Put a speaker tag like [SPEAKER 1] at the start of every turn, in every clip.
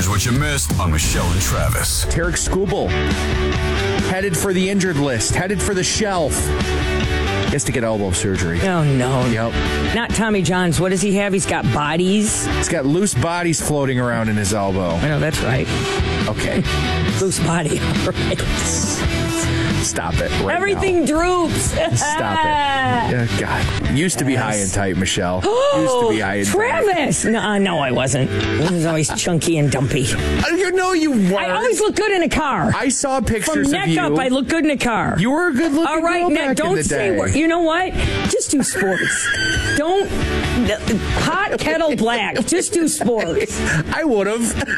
[SPEAKER 1] Here's what you missed on Michelle and Travis.
[SPEAKER 2] Tarek Skubal, headed for the injured list, headed for the shelf. He has to get elbow surgery.
[SPEAKER 3] Oh, no.
[SPEAKER 2] Yep.
[SPEAKER 3] Not Tommy John's. What does he have? He's got bodies.
[SPEAKER 2] He's got loose bodies floating around in his elbow.
[SPEAKER 3] I know, that's right.
[SPEAKER 2] Okay.
[SPEAKER 3] Loose body. All right.
[SPEAKER 2] Stop it right
[SPEAKER 3] Everything
[SPEAKER 2] now.
[SPEAKER 3] droops.
[SPEAKER 2] Stop it. Yeah, God. Used to be high and tight, Michelle. Used to be high and tight.
[SPEAKER 3] Travis! No, I wasn't. I was always chunky and dumpy.
[SPEAKER 2] You know you weren't.
[SPEAKER 3] I always look good in a car.
[SPEAKER 2] I saw pictures
[SPEAKER 3] From neck
[SPEAKER 2] of you.
[SPEAKER 3] up, I look good in a car.
[SPEAKER 2] You were a good looking
[SPEAKER 3] All right,
[SPEAKER 2] girl
[SPEAKER 3] now
[SPEAKER 2] back in
[SPEAKER 3] don't
[SPEAKER 2] the
[SPEAKER 3] say
[SPEAKER 2] day.
[SPEAKER 3] what. You know what? Just do sports. Don't hot kettle black. Just do sports.
[SPEAKER 2] I would have.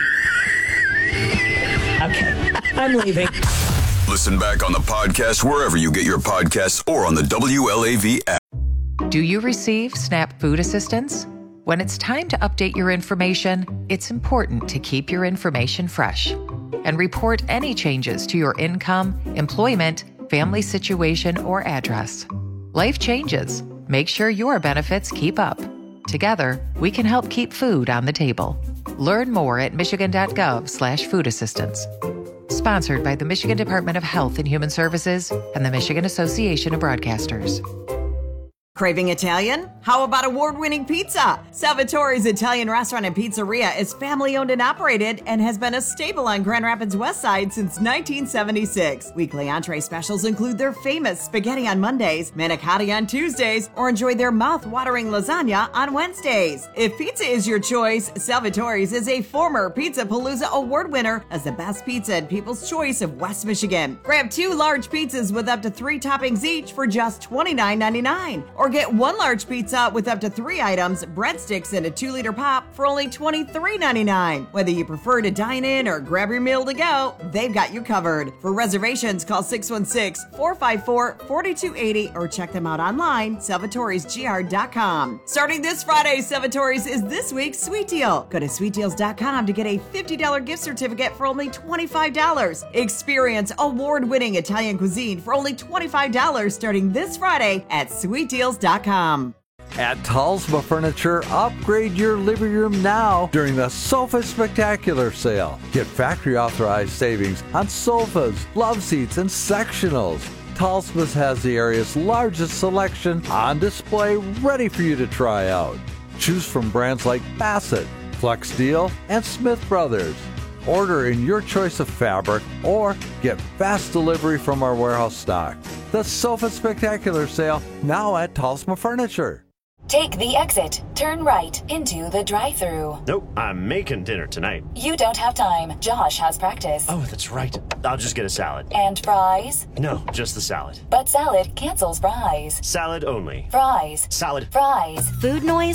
[SPEAKER 3] Okay, I'm leaving.
[SPEAKER 1] Listen back on the podcast wherever you get your podcasts or on the WLAV app.
[SPEAKER 4] Do you receive SNAP food assistance? When it's time to update your information, it's important to keep your information fresh and report any changes to your income, employment, family situation, or address. Life changes. Make sure your benefits keep up. Together, we can help keep food on the table. Learn more at michigan.gov/food assistance. Sponsored by the Michigan Department of Health and Human Services and the Michigan Association of Broadcasters.
[SPEAKER 5] Craving Italian? How about award-winning pizza? Salvatore's Italian Restaurant and Pizzeria is family-owned and operated and has been a staple on Grand Rapids West Side since 1976. Weekly entree specials include their famous spaghetti on Mondays, manicotti on Tuesdays, or enjoy their mouth-watering lasagna on Wednesdays. If pizza is your choice, Salvatore's is a former Pizza Palooza award winner as the best pizza and People's Choice of West Michigan. Grab 2 large pizzas with up to 3 toppings each for just $29.99. Or get 1 large pizza with up to 3 items, breadsticks, and a 2-liter pop for only $23.99. Whether you prefer to dine in or grab your meal to go, they've got you covered. For reservations, call 616-454-4280 or check them out online, salvatoresgr.com. Starting this Friday, Salvatore's is this week's Sweet Deal. Go to sweetdeals.com to get a $50 gift certificate for only $25. Experience award-winning Italian cuisine for only $25 starting this Friday at sweetdeals.com.
[SPEAKER 6] At Talsma Furniture, upgrade your living room now during the Sofa Spectacular Sale. Get factory authorized savings on sofas, love seats, and sectionals. Talsma's has the area's largest selection on display ready for you to try out. Choose from brands like Bassett, Flex Deal, and Smith Brothers. Order in your choice of fabric or get fast delivery from our warehouse stock. The Sofa Spectacular Sale, now at Talsma Furniture.
[SPEAKER 7] Take the exit. Turn right into the drive-thru.
[SPEAKER 8] Nope, I'm making dinner tonight.
[SPEAKER 7] You don't have time. Josh has practice.
[SPEAKER 8] Oh, that's right. I'll just get a salad.
[SPEAKER 7] And fries?
[SPEAKER 8] No, just the salad.
[SPEAKER 7] But salad cancels fries.
[SPEAKER 8] Salad only.
[SPEAKER 7] Fries.
[SPEAKER 8] Salad.
[SPEAKER 7] Fries.
[SPEAKER 9] Food noise